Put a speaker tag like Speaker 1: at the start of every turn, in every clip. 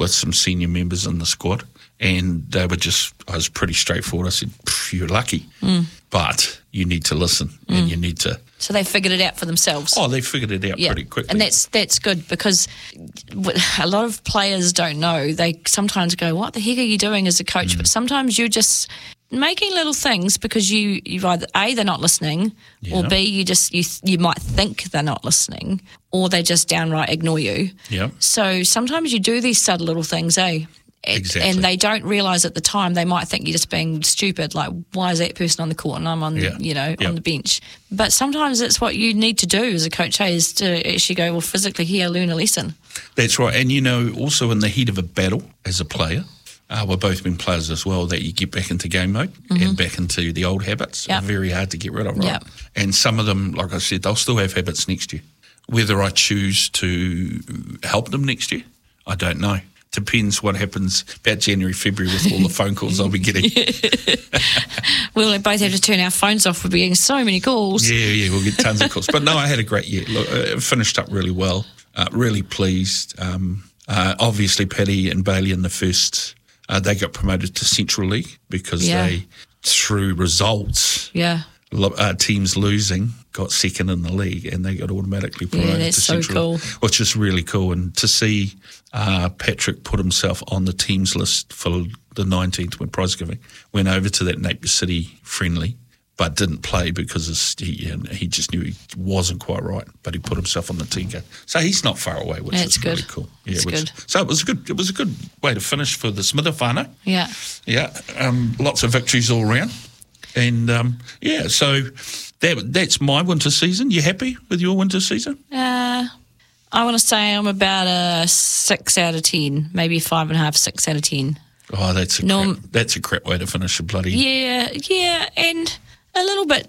Speaker 1: with some senior members in the squad, and I was pretty straightforward. I said, you're lucky, but you need to listen and you need to...
Speaker 2: So they figured it out for themselves.
Speaker 1: Oh, they figured it out pretty quickly.
Speaker 2: And that's good, because a lot of players don't know. They sometimes go, what the heck are you doing as a coach? But sometimes you're just making little things because you've either A, they're not listening, or B, you might think they're not listening, or they just downright ignore you.
Speaker 1: Yeah.
Speaker 2: So sometimes you do these subtle little things,
Speaker 1: Exactly.
Speaker 2: And they don't realise at the time. They might think you're just being stupid, like, why is that person on the court and I'm on, on the bench? But sometimes it's what you need to do as a coach, is to actually go, well, physically here, learn a lesson.
Speaker 1: That's right. And, also in the heat of a battle as a player, we've both been players as well, that you get back into game mode and back into the old habits. Yep. Very hard to get rid of, right?
Speaker 2: Yep.
Speaker 1: And some of them, like I said, they'll still have habits next year. Whether I choose to help them next year, I don't know. Depends what happens about January, February with all the phone calls I'll be getting.
Speaker 2: We'll both have to turn our phones off. We'll be getting so many calls.
Speaker 1: Yeah, we'll get tons of calls. But no, I had a great year. Look, it finished up really well. Really pleased. Obviously, Paddy and Bailey in the first, they got promoted to Central League because they, through results, teams losing, got second in the league, and they got automatically promoted to Central, which is really cool. And to see Patrick put himself on the teams list for the 19th when prize giving, went over to that Napier City friendly, but didn't play because he just knew he wasn't quite right, but he put himself on the team game. So he's not far away, which is really cool. Yeah, so it was a good way to finish for the Smither whānau. Yeah. Lots of victories all around. And, so that's my winter season. You happy with your winter season?
Speaker 2: I want to say I'm about a 6 out of 10, maybe 5.5, 6 out of 10.
Speaker 1: Oh, that's a crap way to finish a bloody...
Speaker 2: Yeah, and a little bit,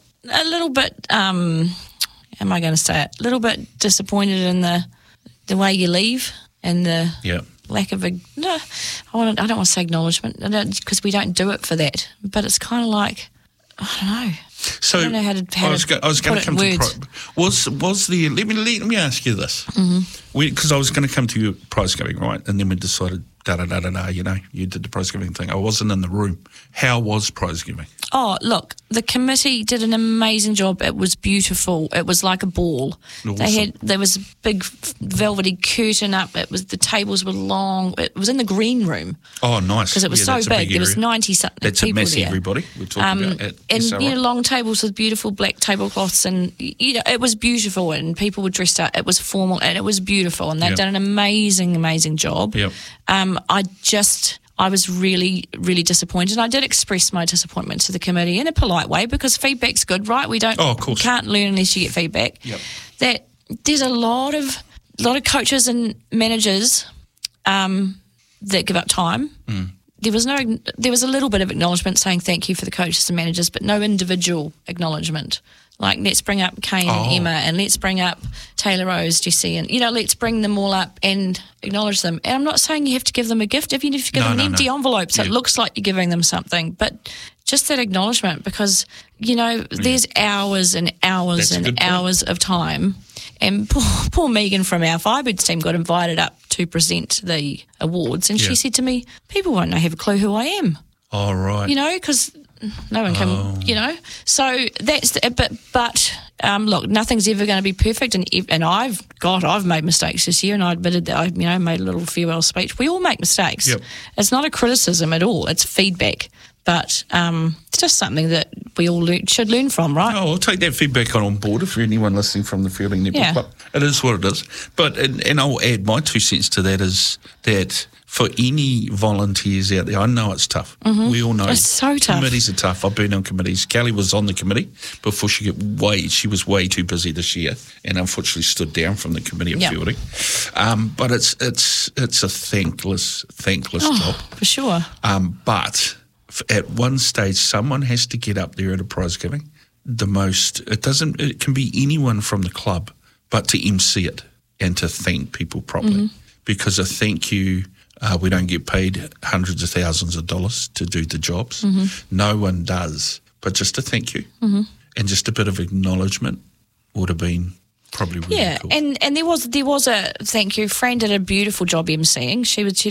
Speaker 2: am I going to say it? A little bit disappointed in the way you leave and the lack of... I don't want to say acknowledgement, because we don't do it for that, but it's kind of like... I don't know.
Speaker 1: So
Speaker 2: I don't know how to
Speaker 1: I was going to come to was the let me ask you this, because I was going to come to your prize giving, right, and then we decided you did the prize giving thing. I wasn't in the room. How was prize giving? Oh,
Speaker 2: look, the committee did an amazing job. It was beautiful. It was like a ball. Awesome. There was a big velvety curtain up. The tables were long. It was in the green room.
Speaker 1: Oh, nice.
Speaker 2: Because it was so big. There was 90-something people there. That's a mess, everybody.
Speaker 1: We're talking about it.
Speaker 2: And long tables with beautiful black tablecloths, and it was beautiful, and people were dressed up. It was formal and it was beautiful, and they've done an amazing job.
Speaker 1: Yep.
Speaker 2: I was really, really disappointed. I did express my disappointment to the committee in a polite way, because feedback's good, right? We don't.
Speaker 1: Oh, of course.
Speaker 2: You can't learn unless you get feedback.
Speaker 1: Yep.
Speaker 2: That there's a lot of coaches and managers that give up time. There was a little bit of acknowledgement saying thank you for the coaches and managers, but no individual acknowledgement. Like, let's bring up Kane and Emma, and let's bring up Taylor Rose, Jessie, and, let's bring them all up and acknowledge them. And I'm not saying you have to give them a gift. If you give them an empty envelope, so it looks like you're giving them something, but just that acknowledgement, because, there's hours and hours and hours of time. And poor Megan from our Firebirds team got invited up to present the awards, and she said to me, people won't have a clue who I am.
Speaker 1: Oh, right.
Speaker 2: Because no one can, So that's but look, nothing's ever going to be perfect, and I've made mistakes this year, and I admitted that I made a little farewell speech. We all make mistakes.
Speaker 1: Yep.
Speaker 2: It's not a criticism at all. It's feedback. But it's just something that we all should learn from, right?
Speaker 1: Oh, I'll take that feedback on board if anyone listening from the Fielding Netball Club. It is what it is. But, and I'll add my 2 cents to that, is that for any volunteers out there, I know it's tough. We all know.
Speaker 2: It's so tough.
Speaker 1: Committees are tough. I've been on committees. Kelly was on the committee before she was way too busy this year, and unfortunately stood down from the committee of Fielding. But it's a thankless job.
Speaker 2: For sure.
Speaker 1: But at one stage, someone has to get up there at a prize giving. It can be anyone from the club, but to MC it and to thank people properly. Because a thank you, we don't get paid hundreds of thousands of dollars to do the jobs. No one does. But just a thank you and just a bit of acknowledgement would have been probably really cool.
Speaker 2: And there was a thank you. Fran did a beautiful job emceeing. She